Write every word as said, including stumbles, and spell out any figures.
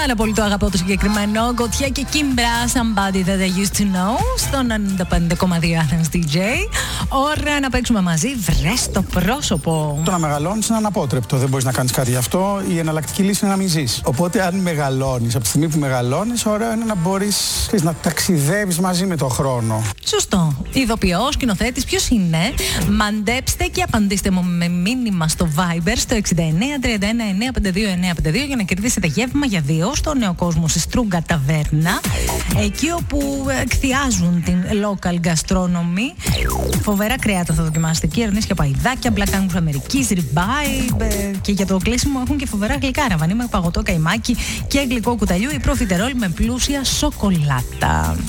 Πάρα πολύ το αγαπώ το συγκεκριμένο. Γκοτιέ και Kimbra, Somebody That I Used To Know, στον ενενήντα πέντε κόμμα δύο Athens ντι τζέι. Ώρα να παίξουμε μαζί. Βρες το πρόσωπο. Το να μεγαλώνεις είναι αναπότρεπτο. Δεν μπορείς να κάνεις κάτι γι' αυτό. Η εναλλακτική λύση είναι να μην ζεις. Οπότε, αν μεγαλώνεις, από τη στιγμή που μεγαλώνεις, ωραίο είναι να μπορείς να ταξιδεύεις μαζί με τον χρόνο. Σωστό. Ηθοποιός, σκηνοθέτης, ποιος είναι? Μαντέψτε και απαντήστε μου με μήνυμα στο Viber στο εξήντα εννέα τριάντα ένα εννέα πενήντα δύο εννέα πενήντα δύο για να κερδίσετε γεύμα για δύο στο Νέο Κόσμο στη Στρούγκα Ταβέρνα. Εκεί όπου εκθιάζουν την local gastronomy. Φοβερά κρέατα θα δοκιμάσετε εκεί, αρνίσια παϊδάκια, Black Angus Αμερικής, ριμπάι και για το κλείσιμο έχουν και φοβερά γλυκά ραβανί με παγωτό καϊμάκι και γλυκό κουταλιού ή προφιτερόλ με πλούσια σοκολάτα.